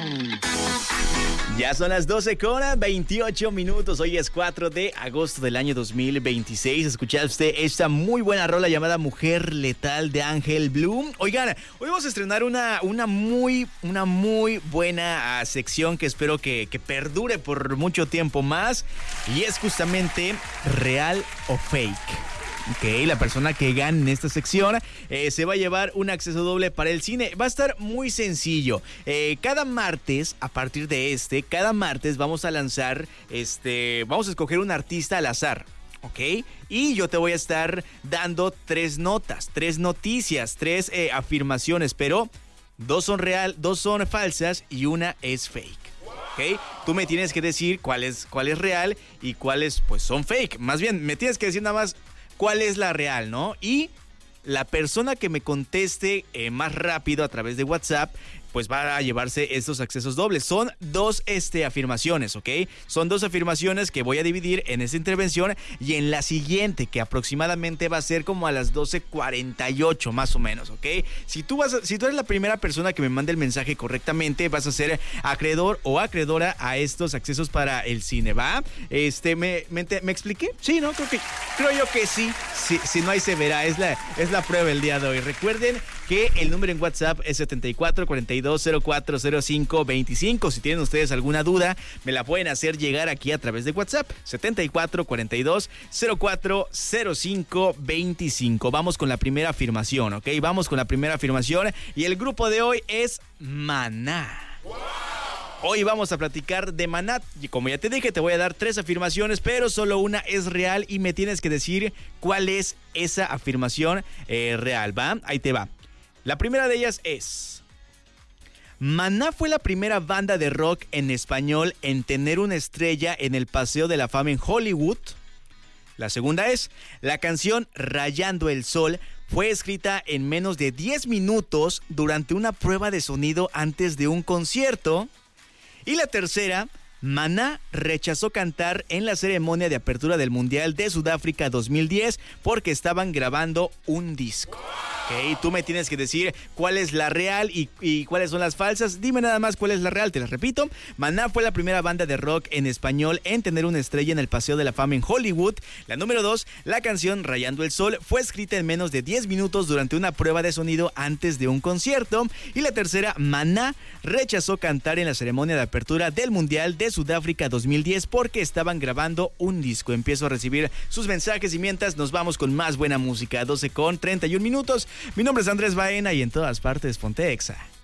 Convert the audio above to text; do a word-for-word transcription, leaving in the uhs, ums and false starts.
Ya son las doce con veintiocho minutos. Hoy es cuatro de agosto del año dos mil veintiséis. Escuchaste usted esta muy buena rola llamada Mujer Letal de Ángel Blum. Oigan, hoy vamos a estrenar una, una, muy, una muy buena uh, sección que espero que, que perdure por mucho tiempo más. Y es justamente Real o Fake. Ok, la persona que gane en esta sección eh, se va a llevar un acceso doble para el cine. Va a estar muy sencillo. Eh, cada martes, a partir de este, cada martes vamos a lanzar, este, vamos a escoger un artista al azar. ¿Ok? Y yo te voy a estar dando tres notas, tres noticias, tres eh, afirmaciones, pero dos son real, dos son falsas y una es fake. ¿Ok? Tú me tienes que decir cuál es, cuál es real y cuáles pues son fake. Más bien, me tienes que decir nada más cuál es la real, ¿no? Y la persona que me conteste eh, más rápido a través de WhatsApp, pues va a llevarse estos accesos dobles. Son dos este, afirmaciones, ¿ok? Son dos afirmaciones que voy a dividir en esta intervención y en la siguiente, que aproximadamente va a ser como a las doce cuarenta y ocho más o menos, ¿ok? Si tú, vas a, si tú eres la primera persona que me mande el mensaje correctamente, vas a ser acreedor o acreedora a estos accesos para el cine, ¿va? Este, ¿me, me, me expliqué? Sí, ¿no? Creo que, creo yo que sí. Si, si no, ahí se verá. Es la, es la prueba el día de hoy. Recuerden que el número en WhatsApp es setenta y cuatro cuarenta y dos cero cuatro cero cinco veinticinco. Si tienen ustedes alguna duda, me la pueden hacer llegar aquí a través de WhatsApp. setenta y cuatro cuarenta y dos cero cuatro cero cinco veinticinco. Vamos con la primera afirmación, ¿ok? Vamos con la primera afirmación y el grupo de hoy es Maná. Hoy vamos a platicar de Maná y como ya te dije, te voy a dar tres afirmaciones, pero solo una es real y me tienes que decir cuál es esa afirmación eh, real, ¿va? Ahí te va. La primera de ellas es: Maná fue la primera banda de rock en español en tener una estrella en el Paseo de la Fama en Hollywood. La segunda es: la canción Rayando el Sol fue escrita en menos de diez minutos durante una prueba de sonido antes de un concierto. Y la tercera: Maná rechazó cantar en la ceremonia de apertura del Mundial de Sudáfrica dos mil diez porque estaban grabando un disco. Ok, tú me tienes que decir cuál es la real y, y cuáles son las falsas. Dime nada más cuál es la real, te las repito. Maná fue la primera banda de rock en español en tener una estrella en el Paseo de la Fama en Hollywood. La número dos, la canción Rayando el Sol fue escrita en menos de diez minutos durante una prueba de sonido antes de un concierto. Y la tercera, Maná rechazó cantar en la ceremonia de apertura del Mundial de Sudáfrica dos mil diez porque estaban grabando un disco. Empiezo a recibir sus mensajes y mientras nos vamos con más buena música. doce con treinta y un minutos. Mi nombre es Andrés Baena y en todas partes ponte Exa.